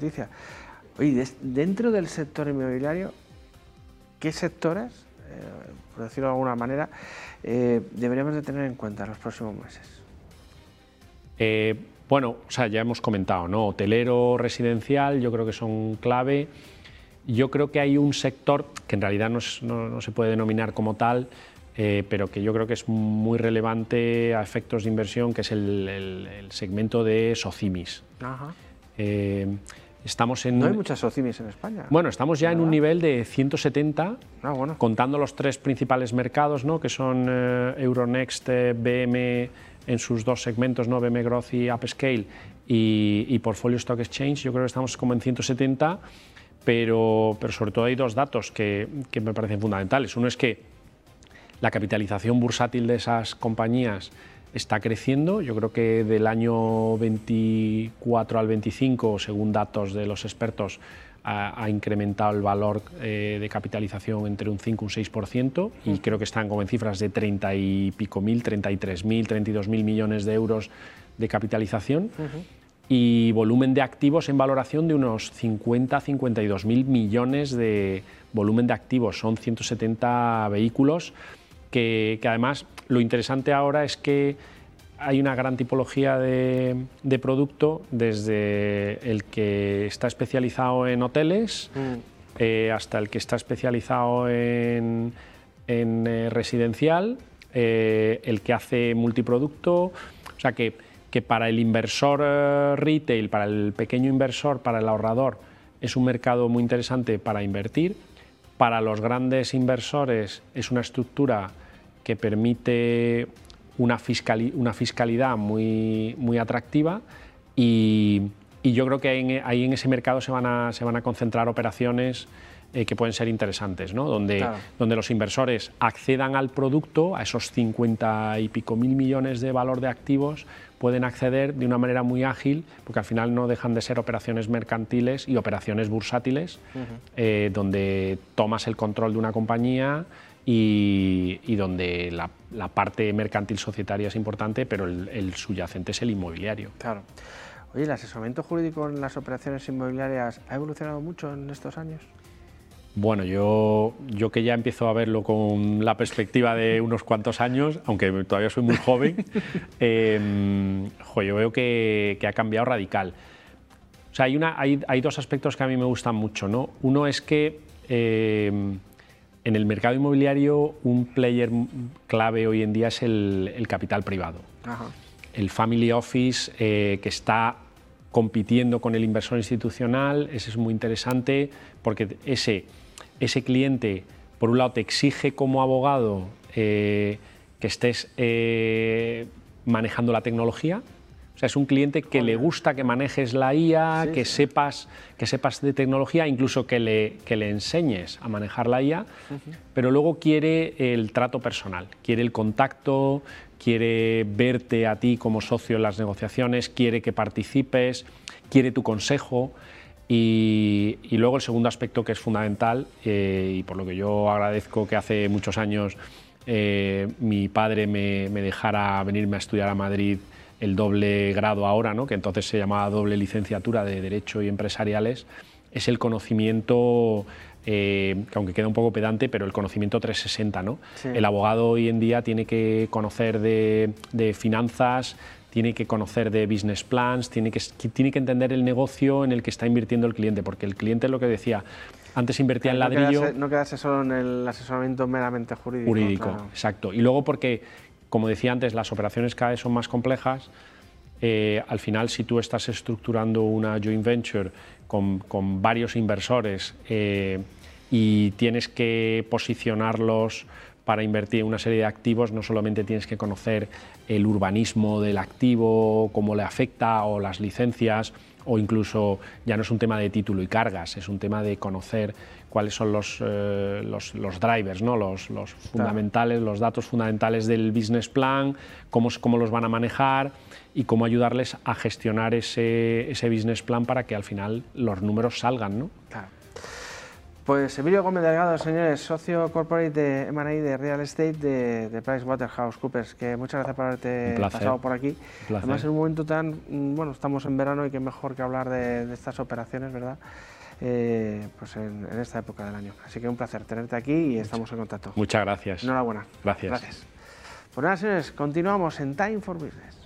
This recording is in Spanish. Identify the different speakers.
Speaker 1: noticia. Oye, dentro del sector inmobiliario, ¿qué sectores, por decirlo de alguna manera, deberíamos de tener en cuenta en los próximos meses?
Speaker 2: Bueno, o sea, ya hemos comentado, ¿no? Hotelero, residencial, yo creo que son clave. Yo creo que hay un sector que en realidad no se puede denominar como tal, pero que yo creo que es muy relevante a efectos de inversión, que es el segmento de SOCIMIs.
Speaker 1: Ajá.
Speaker 2: No
Speaker 1: hay muchas SOCIMIs en España.
Speaker 2: Bueno, estamos ya en un nivel de 170,
Speaker 1: bueno,
Speaker 2: contando los tres principales mercados, ¿no? Que son Euronext, BM en sus dos segmentos, ¿no? BM Growth y Upscale, y Portfolio Stock Exchange. Yo creo que estamos como en 170, pero sobre todo hay dos datos que me parecen fundamentales. Uno es que la capitalización bursátil de esas compañías está creciendo. Yo creo que del año 24 al 25, según datos de los expertos, ha incrementado el valor de capitalización entre un 5 y un 6%, y creo que están como en cifras de 30 y pico mil, 33.000, 32.000 millones de euros de capitalización, y volumen de activos en valoración de unos 50 a 52.000 millones de volumen de activos. Son 170 vehículos que además lo interesante ahora es que hay una gran tipología de producto, desde el que está especializado en hoteles hasta el que está especializado en residencial, el que hace multiproducto. O sea que para el inversor retail, para el pequeño inversor, para el ahorrador, es un mercado muy interesante para invertir. Para los grandes inversores es una estructura que permite una fiscalidad muy atractiva, y yo creo que ahí en ese mercado se van a concentrar operaciones que pueden ser interesantes, ¿no? Donde los inversores accedan al producto, a esos 50 y pico mil millones de valor de activos, pueden acceder de una manera muy ágil, porque al final no dejan de ser operaciones mercantiles y operaciones bursátiles, donde tomas el control de una compañía y donde la parte mercantil societaria es importante, pero el subyacente es el inmobiliario.
Speaker 1: Claro. Oye, ¿el asesoramiento jurídico en las operaciones inmobiliarias ha evolucionado mucho en estos años?
Speaker 2: Bueno, yo que ya empiezo a verlo con la perspectiva de unos cuantos años, aunque todavía soy muy joven, yo veo que ha cambiado radical. O sea, hay dos aspectos que a mí me gustan mucho, ¿no? Uno es que en el mercado inmobiliario un player clave hoy en día es el capital privado.
Speaker 1: Ajá.
Speaker 2: El family office que está compitiendo con el inversor institucional. Ese es muy interesante porque ese cliente, por un lado, te exige como abogado que estés manejando la tecnología. O sea, es un cliente que le gusta que manejes la IA, que sepas de tecnología, incluso que le enseñes a manejar la IA, pero luego quiere el trato personal, quiere el contacto, quiere verte a ti como socio en las negociaciones, quiere que participes, quiere tu consejo. Y luego el segundo aspecto que es fundamental, y por lo que yo agradezco que hace muchos años mi padre me dejara venirme a estudiar a Madrid el doble grado ahora, ¿no? Que entonces se llamaba doble licenciatura de Derecho y Empresariales, es el conocimiento, que aunque queda un poco pedante, pero el conocimiento 360, ¿no? Sí. El abogado hoy en día tiene que conocer de finanzas, tiene que conocer de business plans, tiene que entender el negocio en el que está invirtiendo el cliente, porque el cliente es lo que decía, antes invertía en ladrillo...
Speaker 1: No quedarse solo en el asesoramiento meramente jurídico.
Speaker 2: Claro. Exacto. Y luego porque, como decía antes, las operaciones cada vez son más complejas. Al final, si tú estás estructurando una joint venture con varios inversores y tienes que posicionarlos para invertir en una serie de activos, no solamente tienes que conocer el urbanismo del activo, cómo le afecta, o las licencias, o incluso ya no es un tema de título y cargas, es un tema de conocer cuáles son los drivers, ¿no? los fundamentales, los datos fundamentales del business plan, cómo los van a manejar y cómo ayudarles a gestionar ese business plan para que al final los números salgan, ¿no?
Speaker 1: Claro. Pues Emilio Gómez Delgado, señores, socio corporate de M&A de Real Estate de PricewaterhouseCoopers, que muchas gracias por haberte pasado por aquí. Además, en un momento tan, bueno, estamos en verano y qué mejor que hablar de estas operaciones, ¿verdad? Pues en esta época del año. Así que un placer tenerte aquí y estamos en contacto.
Speaker 2: Muchas gracias.
Speaker 1: Enhorabuena.
Speaker 2: Gracias.
Speaker 1: Gracias. Pues nada, señores, continuamos en Time for Business.